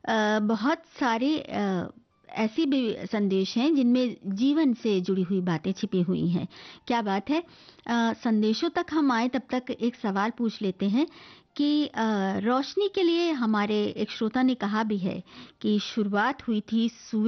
बहुत सारे ऐसे भी संदेश हैं जिनमें जीवन से जुड़ी हुई बातें छिपी हुई हैं। क्या बात है? संदेशों तक हम आए तब तक एक सवाल पूछ लेते हैं कि रोशनी के लिए हमारे एक श्रोता ने कहा भी है कि शुरुआत हुई थी सूरज